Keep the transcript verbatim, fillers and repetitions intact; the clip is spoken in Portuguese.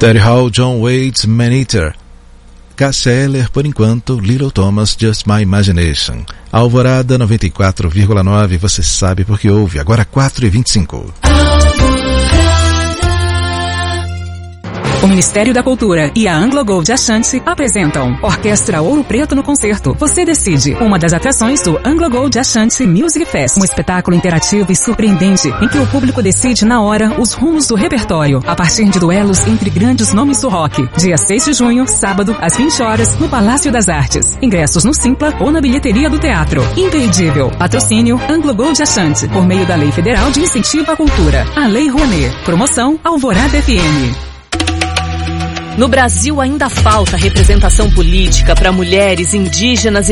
Terry Hall, John Waits, Man-Eater. Cássia Eller, por enquanto, Little Thomas, Just My Imagination. Alvorada noventa e quatro vírgula nove, você sabe porque ouve. Agora quatro e vinte e cinco. O Ministério da Cultura e a Anglo Gold Ashanti apresentam Orquestra Ouro Preto no Concerto. Você decide, uma das atrações do Anglo Gold Ashanti Music Fest. Um espetáculo interativo e surpreendente em que o público decide na hora os rumos do repertório, a partir de duelos entre grandes nomes do rock. Dia seis de junho, sábado, às vinte horas, no Palácio das Artes. Ingressos no Simpla ou na bilheteria do teatro. Imperdível. Patrocínio Anglo Gold Ashanti, por meio da Lei Federal de Incentivo à Cultura, a Lei Rouanet. Promoção Alvorada F M. No Brasil ainda falta representação política para mulheres indígenas e